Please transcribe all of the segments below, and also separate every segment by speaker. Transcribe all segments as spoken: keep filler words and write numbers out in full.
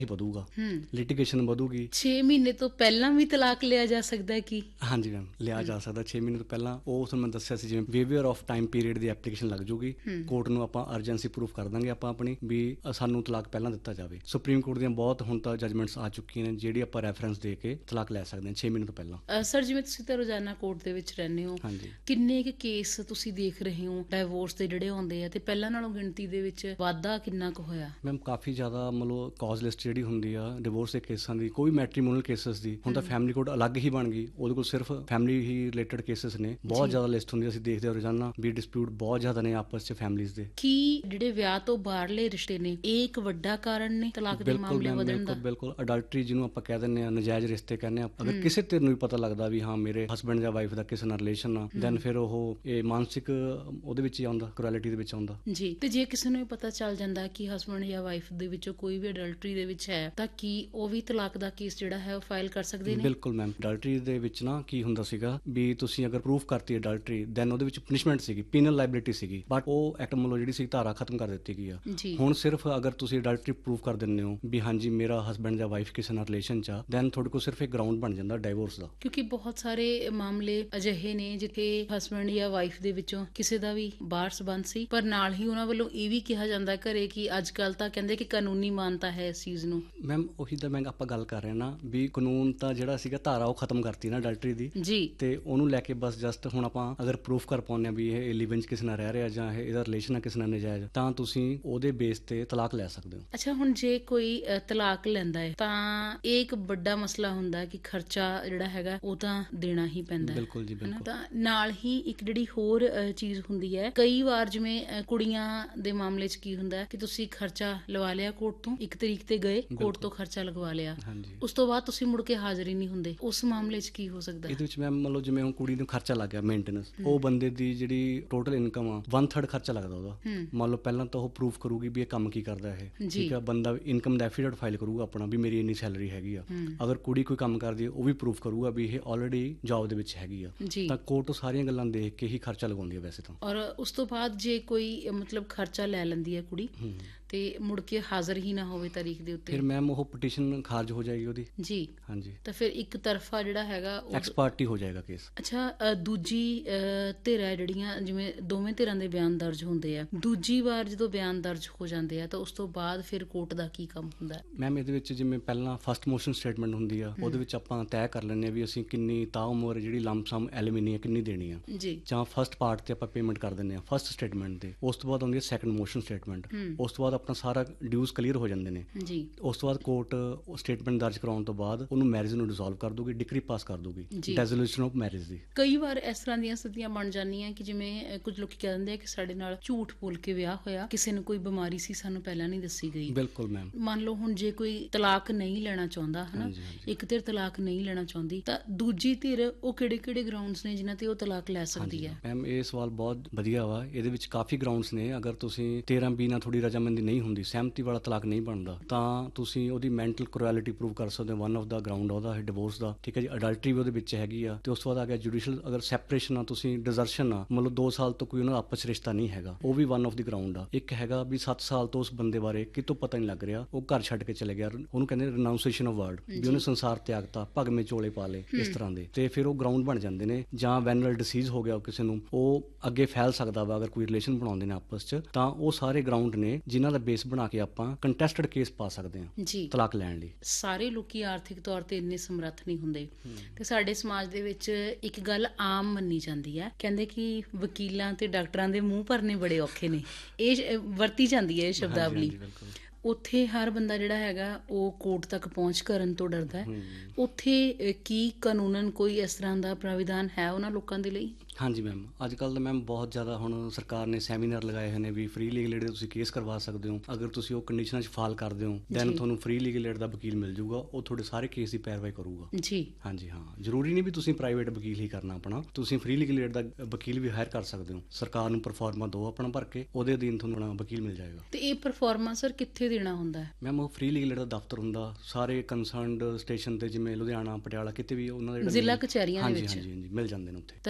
Speaker 1: ਵਧੂਗਾ, litigation ਵਧੂਗੀ।
Speaker 2: ਛੇ ਮਹੀਨੇ ਤੋਂ ਪਹਿਲਾਂ ਵੀ ਤਲਾਕ ਲਿਆ ਜਾ ਸਕਦਾ ਹੈ ਕੀ?
Speaker 1: ਹਾਂਜੀ ਮੈਮ, ਲਿਆ ਜਾ ਸਕਦਾ ਛੇ ਮਹੀਨੇ ਤੋਂ ਪਹਿਲਾਂ। ਉਹ ਤੁਹਾਨੂੰ ਮੈਂ ਦੱਸਿਆ ਸੀ, ਜਿਵੇਂ ਵੇਵੀਅਰ of time period the application ਲੱਗ ਜੂਗੀ, ਕੋਰਟ ਨੂੰ ਆਪਾਂ ਅਰਜੈਂਸੀ ਪ੍ਰੂਫ ਕਰ ਦਾਂਗੇ ਆਪਾਂ ਆਪਣੀ ਵੀ ਸਾਨੂੰ ਤਲਾਕ ਪਹਿਲਾਂ ਦਿੱਤਾ ਜਾਵੇ। ਸੁਪਰੀਮ ਕੋਰਟ ਦੀਆਂ ਬਹੁਤ ਹੁਣ ਤਾਂ ਜਜਮੈਂਟਸ ਆ ਚੁੱਕੀਆਂ ਨੇ ਜਿਹੜੀ ਆਪਾਂ ਰੈਫਰੈਂਸ ਦੇ ਕੇ ਤਲਾਕ ਲੈ ਸਕਦੇ ਹਾਂ ਛੇ ਮਹੀਨੇ ਤੋਂ ਪਹਿਲਾਂ।
Speaker 2: ਸਰ, ਜਿਵੇਂ ਤੁਸੀਂ ਤਾਂ ਰੋਜ਼ਾਨਾ ਕੋਰਟ ਦੇ ਵਿੱਚ ਰਹਿੰਦੇ ਹੋ,
Speaker 1: ਹਾਂਜੀ,
Speaker 2: ਕਿੰਨੇ ਕੁ ਕੇਸ ਤੁਸੀਂ ਦੇਖ ਰਹੇ ਹੋ ਡਾਈਵੋਰਸ ਦੇ ਜਿਹੜੇ ਆਉਂਦੇ ਆ, ਤੇ ਪਹਿਲਾਂ ਨਾਲੋਂ ਗਿਣਤੀ ਦੇ ਵਿੱਚ ਵਾਧਾ ਕਿੰਨਾ ਕੁ ਹੋਇਆ?
Speaker 1: ਮੈਮ ਕਾਫੀ ਜ਼ਿਆਦਾ, ਮਤਲਬ ਕਾਜ਼ ਲਿਸਟ ਜਿਹੜੀ ਹੁੰਦੀ ਆ ਡਿਵੋਰਸ ਦੇ ਕੇਸਾਂ ਦੀ, ਕੋਈ ਮੈਟਰੀਮੋਨੀਅਲ ਕੇਸਿਸ ਦੀ, ਹੁਣ ਤਾਂ ਫੈਮਿਲੀ ਕੋਡ ਅਲੱਗ ਹੀ ਬਣ ਗਈ, ਉਹਦੇ ਕੋਲ ਸਿਰਫ ਫੈਮਿਲੀ ਹੀ ਰਿਲੇਟਡ ਕੇਸਿਸ ਨੇ, ਬਹੁਤ ਜ਼ਿਆਦਾ ਲਿਸਟ ਹੁੰਦੀ। ਅਸੀਂ ਦੇਖਦੇ ਹਾਂ ਰੋਜ਼ਾਨਾ ਵੀ ਡਿਸਪਿਊਟ ਬਹੁਤ ਜ਼ਿਆਦਾ ਨੇ ਆਪਸ ਚ ਫੈਮਿਲੀਜ਼ ਦੇ।
Speaker 2: ਕੀ ਜਿਹੜੇ ਵਿਆਹ ਤੋਂ ਬਾਹਰਲੇ ਰਿਸ਼ਤੇ ਨੇ ਇਹ ਇੱਕ ਵੱਡਾ ਕਾਰਨ ਨੇ ਤਲਾਕ ਦੇ ਮਾਮਲੇ ਵਧਣ ਦਾ?
Speaker 1: ਬਿਲਕੁਲ, ਅਡਲਟਰੀ ਜਿਹਨੂੰ ਆਪਾਂ ਕਹਿ ਦਿੰਦੇ ਹਾਂ, ਨਜਾਇਜ਼ ਰਿਸ਼ਤੇ ਕਹਿੰਦੇ ਆ। ਅਗਰ ਕਿਸੇ ਧਿਰ ਨੂੰ ਵੀ ਪਤਾ ਲੱਗਦਾ ਵੀ ਹਾਂ ਮੇਰੇ ਹਸਬੈਂਡ ਜਾਂ ਵਾਈਫ ਦਾ ਕਿਸੇ ਨਾਲ ਰਿਲੇਸ਼ਨ ਆ, ਦੈਨ ਫਿਰ ਉਹ ਇਹ ਮਾਨਸਿਕ ਉਹਦੇ ਵਿੱਚ ਹੀ ਆਉਂਦਾ, ਕਰੂਐਲਿਟੀ ਦੇ ਵਿੱਚ ਆਉਂਦਾ
Speaker 2: ਜੀ। ਤੇ ਜੇ ਕਿਸੇ ਨੂੰ ਪਤਾ ਚੱਲ ਜਾਂਦਾ ਕਿ ਹਸਬੈਂਡ ਜਾਂ ਵਾਈਫ ਦੇ ਵਿੱਚੋਂ ਕੋਈ ਵੀ ਅਡਲਟਰੀ ਦੇ ਵਿੱਚ ਹੈ, ਤਾਂ ਕੀ ਉਹ ਵੀ ਤਲਾਕ ਦਾ ਕੇਸ ਜਿਹੜਾ ਹੈ ਉਹ ਫਾਈਲ ਕਰ ਸਕਦੇ ਨੇ?
Speaker 1: ਬਿਲਕੁਲ ਮੈਮ, ਅਡਲਟਰੀ ਦੇ ਵਿੱਚ ਨਾ ਕੀ ਹੁੰਦਾ ਸੀਗਾ ਵੀ ਤੁਸੀਂ ਅਗਰ ਪ੍ਰੂਫ ਕਰਤੀ ਅਡਲਟਰੀ, ਦੈਨ ਉਹਦੇ ਵਿੱਚ ਪਨਿਸ਼ਮੈਂਟ ਸੀਗੀ, ਪੀਨਲ ਲਾਇਬਿਲਿਟੀ ਸੀਗੀ, ਬਟ ਉਹ ਐਕਟ ਮਤਲਬ ਜਿਹੜੀ ਸੀ ਧਾਰਾ ਖਤਮ ਕਰ ਦਿੱਤੀ ਗਈ ਆ। ਹੁਣ ਸਿਰਫ ਅਗਰ ਤੁਸੀਂ ਅਡਲਟਰੀ ਪ੍ਰੂਫ ਕਰ ਦਿੰਦੇ ਹੋ ਵੀ ਹਾਂਜੀ ਮੇਰਾ ਹਸਬੈਂਡ ਜਾਂ ਵਾਈਫ ਕਿਸੇ ਨਾਲ ਰਿਲੇਸ਼ਨ ਚ ਆ, ਦੈਨ ਤੁਹਾਡੇ ਕੋਲ ਸਿਰਫ ਇੱਕ ਗਰਾਊਂਡ ਬਣ ਜਾਂਦਾ ਡਾਈਵੋਰਸ ਦਾ।
Speaker 2: ਕਿਉਂਕਿ ਬਹੁਤ ਸਾਰੇ ਮਾਮਲੇ ਅਜਿਹੇ ਨੇ ਜਿੱਥੇ ਹਸਬੈਂਡ ਜਾਂ ਵਾਈਫ ਦੇ ਵਿੱਚੋਂ ਕਿਸੇ ਦਾ ਵੀ ਬਾਹਰ ਸੰਬੰਧ ਸੀ, ਪਰ ਨਾਲ ਹੀ ਉਹਨਾਂ ਵੱਲੋਂ ਇਹ ਵੀ ਕਿਹਾ ਜਾਂਦਾ ਘਰੇ ਕਿ ਅੱਜ ਕੱਲ ਤਾਂ ਕਹਿੰਦੇ ਕਿ ਕਾਨੂੰਨੀ ਮਾਨਤਾ ਹੈ ਇਸ ਚੀਜ਼ ਨੂੰ।
Speaker 1: ਮੈਮ ਉਹੀ ਤਾਂ ਮੈਂ ਆਪਾਂ ਗੱਲ ਕਰ ਰਹੇ ਨਾ ਵੀ ਕਾਨੂੰਨ ਤਾਂ ਜਿਹੜਾ ਸੀਗਾ ਧਾਰਾ ਉਹ ਖਤਮ ਕਰਤੀ ਨਾ ਅਡਲਟਰੀ ਦੀ
Speaker 2: ਜੀ, ਤੇ
Speaker 1: ਉਹਨੂੰ ਲੈ ਕੇ ਬਸ ਜਸਟ ਹੁਣ ਆਪਾਂ ਅਗਰ ਪ੍ਰੂਫ ਕਰ ਪਾਉਂਦੇ ਆ ਵੀ ਇਹ ਲਿਵਿੰਗ ਚ ਕਿਸੇ ਨਾਲ ਰਹਿ ਰਿਹਾ ਜਾਂ ਇਹ ਇਹਦਾ ਰਿਲੇਸ਼ਨ ਆ ਕਿਸੇ ਨਾਲ ਨਜਾਇਜ਼, ਤਾਂ ਤੁਸੀਂ ਉਹਦੇ ਬੇਸ ਤੇ ਤਲਾਕ ਲੈ ਸਕਦੇ ਹੋ।
Speaker 2: ਅੱਛਾ, ਹੁਣ ਜੇ ਕੋਈ ਤਲਾਕ ਲੈਂਦਾ ਹੈ ਤਾਂ ਇਹ ਇੱਕ ਵੱਡਾ ਮਸਲਾ ਹੁੰਦਾ ਕਿ ਖਰਚਾ ਜਿਹੜਾ ਹੈਗਾ ਉਹ ਤਾਂ ਦੇਣਾ ਹੀ ਪੈਂਦਾ।
Speaker 1: ਬਿਲਕੁਲ ਜੀ, ਬਿਲਕੁਲ।
Speaker 2: ਤਾਂ ਨਾਲ ਹੀ ਇੱਕ ਜਿਹੜੀ ਹੋਰ ਚੀਜ਼ ਹੁੰਦੀ ਹੈ, ਕਈ ਵਾਰ ਜਿਵੇਂ ਕੁੜੀਆਂ ਦੇ ਮਾਮਲੇ ਚ ਕੀ ਹੁੰਦਾ ਕਿ ਤੁਸੀਂ ਖਰਚਾ ਲਵਾ ਲਿਆ ਕੋਰਟ ਤੋਂ, ਇੱਕ ਤਰੀਕ ਤੇ ਗਏ ਕੋਰਟ ਤੋਂ ਖਰਚਾ ਲਗਵਾ ਲਿਆ, ਉਸ ਤੋਂ ਬਾਅਦ ਤੁਸੀਂ ਮੁੜ ਕੇ ਹਾਜ਼ਰ ਹੀ ਨਹੀਂ ਹੁੰਦੇ, ਉਸ ਮਾਮਲੇ ਚ ਕੀ ਹੋ ਸਕਦਾ?
Speaker 1: ਇਹਦੇ ਵਿੱਚ ਮੈਮ ਮਤਲਬ ਜਿਵੇਂ ਹੁਣ ਕੁੜੀ ਨੂੰ ਖਰਚਾ ਲੱਗ ਗਿਆ ਮੇਨਟੇਨੈਂਸ, ਉਹ ਬੰਦੇ ਦੀ ਜਿਹੜੀ ਟੋਟਲ ਇਨਕਮ ਆ ਵਨ ਥਰਡ ਖਰਚਾ ਲੱਗਦਾ ਉਹਦਾ। ਮੰਨ ਲਓ ਪਹਿਲਾਂ ਤਾਂ ਉਹ ਪ੍ਰੂਫ ਕਰੂਗੀ ਵੀ ਇਹ ਕੰਮ ਕੀ ਕਰਦਾ ਇਹ, ਠੀਕ ਆ, ਬੰਦਾ ਇਨਕਮ ਦਾ ਐਫੀਡੇਵਿਟ ਫਾਈਲ ਕਰੂਗਾ ਆਪਣਾ ਵੀ ਮੇਰੀ ਇੰਨੀ ਸੈਲਰੀ ਹੈਗੀ ਆ। ਅਗਰ ਕੁੜੀ ਕੋਈ ਕੰਮ ਕਰਦੀ ਹੈ ਉਹ ਵੀ ਪ੍ਰੂਫ ਕਰੂਗਾ ਵੀ ਇਹ ਆਲਰੇਡੀ ਜੌਬ ਦੇ ਵਿੱਚ ਹੈਗੀ ਆ, ਤਾਂ ਕੋਰਟ ਉਹ ਸਾਰੀਆਂ ਗੱਲਾਂ ਦੇਖ ਕੇ ਹੀ ਖਰਚਾ ਲਗਾਉਂਦੀ ਹੈ ਵੈਸੇ ਤਾਂ। ਔਰ
Speaker 2: ਉਸ ਤੋਂ ਬਾਅਦ ਜੇ ਕੋਈ ਮਤਲਬ ਖਰਚਾ ਲੈ ਲੈਂਦੀ ਹੈ ਕੁੜੀ ਤੇ ਮੁੜ ਕੇ ਹਾਜ਼ਰ ਹੀ ਨਾ ਹੋਵੇ ਤਾਰੀਖ ਦੇ ਉੱਤੇ,
Speaker 1: ਫਿਰ ਮੈਮ ਉਹ ਪਟੀਸ਼ਨ ਖਾਰਜ ਹੋ ਜਾਏਗੀ ਉਹਦੀ।
Speaker 2: ਜੀ, ਹਾਂਜੀ। ਤਾਂ ਫਿਰ ਇੱਕ ਤਰਫਾ ਜਿਹੜਾ ਹੈਗਾ
Speaker 1: ਐਕਸ ਪਾਰਟੀ ਹੋ ਜਾਏਗਾ ਕੇਸ।
Speaker 2: ਅੱਛਾ, ਦੂਜੀ ਧਿਰ ਹੈ ਜਿਹੜੀਆਂ, ਜਿਵੇਂ ਦੋਵੇਂ ਧਿਰਾਂ ਦੇ ਬਿਆਨ ਦਰਜ ਹੁੰਦੇ ਆ, ਦੂਜੀ ਵਾਰ ਜਦੋਂ ਬਿਆਨ ਦਰਜ ਹੋ ਜਾਂਦੇ ਆ ਤਾਂ ਉਸ ਤੋਂ ਬਾਅਦ ਫਿਰ ਕੋਰਟ ਦਾ ਕੀ ਕੰਮ ਹੁੰਦਾ?
Speaker 1: ਮੈਮ ਇਹਦੇ ਵਿੱਚ ਜਿਵੇਂ ਪਹਿਲਾਂ ਫਸਟ ਮੋਸ਼ਨ ਸਟੇਟਮੈਂਟ ਹੁੰਦੀ ਆ, ਉਹਦੇ ਵਿੱਚ ਆਪਾਂ ਤੈਅ ਕਰ ਲੈਂਦੇ ਆ ਵੀ ਅਸੀਂ ਕਿੰਨੀ ਤਾਉਮਰ ਜਿਹੜੀ ਲੰਪਸਮ ਐਲੂਮੀਨੀਅਮ ਕਿੰਨੀ ਦੇਣੀ ਆ, ਜਾਂ ਫਸਟ ਪਾਰਟ ਤੇ ਆਪਾਂ ਪੇਮੈਂਟ ਕਰ ਦਿੰਦੇ ਆ ਫਸਟ ਸਟੇਟਮੈਂਟ ਤੇ। ਉਸ ਤੋਂ ਬਾਅਦ ਹੁੰਦੀ ਹੈ ਸੈਕੰਡ ਮੋਸ਼ਨ ਸਟੇਟਮੈਂਟ, ਉਸ ਤੋਂ ਬਾਅਦ ਆਪਣਾ ਸਾਰਾ ਡਿਊਜ਼ ਕਲੀਅਰ ਹੋ ਜਾਂਦੇ ਨੇ ਜੀ। ਉਸ ਤੋਂ ਬਾਅਦ ਕੋਰਟ ਸਟੇਟਮੈਂਟ ਦਰਜ ਕਰਾਉਣ ਤੋਂ ਬਾਅਦ ਉਹਨੂੰ ਮੈਰਿਜ ਨੂੰ ਡਿਸੋਲਵ ਕਰ ਦੂਗੀ, ਡਿਕਰੀ ਪਾਸ ਕਰ ਦੂਗੀ ਡੈਸੋਲੂਸ਼ਨ ਆਫ ਮੈਰਿਜ ਦੀ।
Speaker 2: ਕਈ ਵਾਰ ਇਸ ਤਰ੍ਹਾਂ ਦੀਆਂ ਸਥਿਤੀਆਂ ਬਣ ਜਾਂਦੀਆਂ ਕਿ ਜਿਵੇਂ ਕੁਝ ਲੋਕੀ ਕਹਿ ਦਿੰਦੇ ਆ ਕਿ ਸਾਡੇ ਨਾਲ ਝੂਠ ਬੋਲ ਕੇ ਵਿਆਹ ਹੋਇਆ, ਕਿਸੇ ਨੂੰ ਕੋਈ ਬਿਮਾਰੀ ਸੀ ਸਾਨੂੰ ਪਹਿਲਾਂ ਨਹੀਂ ਦੱਸੀ ਗਈ।
Speaker 1: ਬਿਲਕੁਲ ਮੈਮ।
Speaker 2: ਮੰਨ ਲਓ ਹੁਣ ਜੇ ਕੋਈ ਤਲਾਕ ਨਹੀਂ ਲੈਣਾ ਚਾਹੁੰਦਾ, ਹਨਾ, ਇੱਕ ਧਿਰ ਤਲਾਕ ਨਹੀਂ ਲੈਣਾ ਚਾਹੁੰਦੀ, ਤਾਂ ਦੂਜੀ ਧਿਰ ਉਹ ਕਿਹੜੇ ਕਿਹੜੇ ਗਰਾਊਂਡਸ ਨੇ ਜਿਨ੍ਹਾਂ ਤੇ ਉਹ ਤਲਾਕ ਲੈ ਸਕਦੀ ਹੈ?
Speaker 1: ਮੈਮ ਇਹ ਸਵਾਲ ਬਹੁਤ ਵਧੀਆ ਵਾ, ਇਹਦੇ ਵਿੱਚ ਕਾਫੀ ਗਰਾਊਂਡਸ ਨੇ। ਅਗਰ ਤੁਸੀਂ ਤੇਰਾਂ ਬੀ ਨਾਲ ਥੋੜੀ ਰਜਾਮੰਦੀ ਨਹੀਂ ਹੁੰਦੀ, ਸਹਿਮਤੀ ਵਾਲਾ ਤਲਾਕ ਨਹੀਂ ਬਣਦਾ, ਤਾਂ ਤੁਸੀਂ ਉਹਦੀ ਮੈਂਟਲ ਕਰੂਐਲਿਟੀ ਪ੍ਰੂਵ ਕਰ ਸਕਦੇ ਹੋ। ਵਨ ਆਫ ਦਾ ਗਰਾਊਂਡ ਉਹਦਾ ਹੈ ਡਿਵੋਰਸ ਦਾ, ਠੀਕ ਹੈ ਜੀ। ਅਡਲਟਰੀ ਵੀ ਉਹਦੇ ਵਿੱਚ ਹੈਗੀ ਆ, ਤੇ ਉਸ ਤੋਂ ਬਾਅਦ ਆ ਗਿਆ ਜੁਡੀਸ਼ੀਅਲ, ਅਗਰ ਸੈਪਰੇਸ਼ਨ ਆ, ਤੁਸੀਂ ਡਿਜ਼ਰਸ਼ਨ ਆ, ਮਤਲਬ ਦੋ ਸਾਲ ਤੋਂ ਕੋਈ ਉਹਨਾਂ ਦਾ ਆਪਸ ਰਿਸ਼ਤਾ ਨਹੀਂ ਹੈਗਾ, ਉਹ ਵੀ ਵਨ ਆਫ ਦੀ ਗਰਾਊਂਡ ਆ। ਇੱਕ ਹੈਗਾ ਵੀ ਸੱਤ ਸਾਲ ਤੋਂ ਉਸ ਬੰਦੇ ਬਾਰੇ ਕਿਤੋਂ ਪਤਾ ਨਹੀਂ ਲੱਗ ਰਿਹਾ, ਉਹ ਘਰ ਛੱਡ ਕੇ ਚਲੇ ਗਿਆ, ਉਹਨੂੰ ਕਹਿੰਦੇ ਰਿਨਾਊਂਸੀਏਸ਼ਨ ਆਫ ਵਰਡ, ਵੀ ਉਹਨੇ ਸੰਸਾਰ ਤਿਆਗਤਾ, ਭਗਵੇਂ ਚੋਲੇ ਪਾ ਲਏ, ਇਸ ਤਰ੍ਹਾਂ ਦੇ, ਤੇ ਫਿਰ ਉਹ ਗਰਾਊਂਡ ਬਣ ਜਾਂਦੇ ਨੇ। ਜਾਂ ਵੈਨਰਲ ਡਿਸੀਜ਼ ਹੋ ਗਿਆ ਕਿਸੇ ਨੂੰ, ਉਹ ਅੱਗੇ ਫੈਲ ਸਕਦਾ ਵਾ ਅਗਰ ਕੋਈ ਰਿਲੇਸ਼ਨ ਬਣਾਉਂਦੇ ਨੇ ਆਪਸ ਚ, ਤਾਂ ਉਹ ਸਾਰੇ ਗਰਾਊਂਡ ਨੇ ਜਿਨ੍ਹਾਂ ਦਾ ਬੇਸ ਬਣਾ ਕੇ ਆਪਾਂ ਕੰਟੈਸਟਡ ਕੇਸ ਪਾ ਸਕਦੇ ਹਾਂ ਜੀ ਤਲਾਕ ਲੈਣ ਲਈ।
Speaker 2: ਸਾਰੇ ਲੋਕੀ ਆਰਥਿਕ ਤੌਰ ਤੇ ਇੰਨੇ ਸਮਰੱਥ ਨਹੀਂ ਹੁੰਦੇ, ਤੇ ਸਾਡੇ ਸਮਾਜ ਦੇ ਵਿੱਚ ਇੱਕ ਗੱਲ ਆਮ ਮੰਨੀ ਜਾਂਦੀ ਹੈ, ਕਹਿੰਦੇ ਕਿ ਵਕੀਲਾਂ ਤੇ ਡਾਕਟਰਾਂ ਦੇ ਮੂੰਹ ਭਰਨੇ ਬੜੇ ਔਖੇ ਨੇ, ਇਹ ਵਰਤੀ ਜਾਂਦੀ ਹੈ ਇਹ ਸ਼ਬਦਾਵਲੀ। ਉੱਥੇ ਹਰ ਬੰਦਾ ਜਿਹੜਾ ਹੈਗਾ ਉਹ ਕੋਰਟ ਤੱਕ ਪਹੁੰਚ ਕਰਨ ਤੋਂ ਡਰਦਾ ਹੈ। ਉੱਥੇ ਕੀ ਕਾਨੂੰਨਨ ਕੋਈ ਇਸ ਤਰ੍ਹਾਂ ਦਾ ਪ੍ਰਾਵਿਧਾਨ ਹੈ ਉਹਨਾਂ ਲੋਕਾਂ ਦੇ ਲਈ?
Speaker 1: ਹਾਂਜੀ ਮੈਮ, ਅੱਜ ਕੱਲ੍ਹ ਤਾਂ ਮੈਮ ਬਹੁਤ ਜ਼ਿਆਦਾ ਹੁਣ ਸਰਕਾਰ ਨੇ ਸੈਮੀਨਾਰ ਲਗਾਏ ਹੋਏ ਨੇ ਵੀ ਫ੍ਰੀ ਲੀਗਲ ਏਡ ਦੇ ਤੁਸੀਂ ਕੇਸ ਕਰਵਾ ਸਕਦੇ ਹੋ। ਅਗਰ ਤੁਸੀਂ ਉਹ ਕੰਡੀਸ਼ਨਾਂ 'ਚ ਫਾਲ ਕਰਦੇ ਹੋ, ਦੈਨ ਤੁਹਾਨੂੰ ਫ੍ਰੀ ਲੀਗਲ ਏਡ ਦਾ ਵਕੀਲ ਮਿਲ ਜੂਗਾ, ਉਹ ਤੁਹਾਡੇ ਸਾਰੇ ਕੇਸ ਦੀ ਪੈਰਵਾਈ ਕਰੂਗਾ ਜੀ। ਹਾਂਜੀ ਹਾਂ, ਜ਼ਰੂਰੀ ਨਹੀਂ ਵੀ ਤੁਸੀਂ ਪ੍ਰਾਈਵੇਟ ਵਕੀਲ ਹੀ ਕਰਨਾ ਆਪਣਾ, ਤੁਸੀਂ ਫ੍ਰੀ ਲੀਗਲ ਏਡ ਦਾ ਵਕੀਲ ਵੀ ਹਾਇਰ ਕਰ ਸਕਦੇ ਹੋ। ਸਰਕਾਰ ਨੂੰ ਪਰਫਾਰਮਾ ਦਿਓ ਆਪਣਾ ਭਰ ਕੇ, ਉਹਦੇ ਅਧੀਨ ਤੁਹਾਨੂੰ ਆਪਣਾ ਵਕੀਲ ਮਿਲ ਜਾਏਗਾ।
Speaker 2: ਤੇ ਇਹ ਪਰਫਾਰਮਾ ਸਰ ਕਿੱਥੇ ਦੇਣਾ ਹੁੰਦਾ ਹੈ?
Speaker 1: ਮੈਮ ਉਹ ਫ੍ਰੀ ਲੀਗਲ ਏਡ ਦਾ ਦਫ਼ਤਰ ਹੁੰਦਾ ਸਾਰੇ ਕੰਸਰਨਡ ਸਟੇਸ਼ਨ ਤੇ, ਜਿਵੇਂ ਲੁਧਿਆਣਾ, ਪਟਿਆਲਾ, ਕਿਤੇ ਵੀ ਉਹਨਾਂ ਦੇ
Speaker 2: ਜ਼ਿਲ੍ਹਾ ਕਚਹਿਰੀਆਂ ਦੇ ਵਿੱਚ
Speaker 1: ਹਾਂਜੀ ਹਾਂਜੀ ਮਿਲ ਜਾਂਦੇ ਨੇ ਉੱਥੇ।
Speaker 2: ਤਾਂ ਜੇ ਕਿਸੇ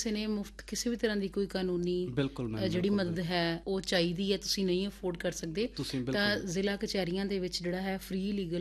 Speaker 2: ਕਿਸੇ ਨੇ ਮੁਫਤ ਕਿਸੇ ਵੀ ਤਰ੍ਹਾਂ ਦੀ ਕੋਈ ਕਾਨੂੰਨੀ
Speaker 1: ਬਿਲਕੁਲ ਮੈਮ,
Speaker 2: ਅ, ਜਿਹੜੀ
Speaker 1: ਬਿਲਕੁਲ,
Speaker 2: ਮਦਦ ਹੈ ਉਹ ਚਾਹੀਦੀ ਹੈ, ਤੁਸੀਂ ਨਹੀਂ ਅਫੋਰਡ ਕਰ ਸਕਦੇ
Speaker 1: ਤੁਸੀਂ
Speaker 2: ਤਾਂ
Speaker 1: ਬਿਲਕੁਲ
Speaker 2: ਜ਼ਿਲ੍ਹਾ ਕਚਹਿਰੀਆਂ ਦੇ ਵਿੱਚ ਜਿਹੜਾ ਹੈ ਫ੍ਰੀ ਲੀਗਲ